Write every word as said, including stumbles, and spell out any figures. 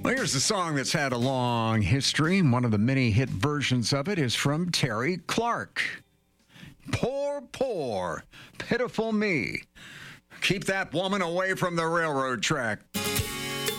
Well, here's a song that's had a long history. One of the many hit versions of it is from Terry Clark. Poor, poor, pitiful me. Keep that woman away from the railroad track.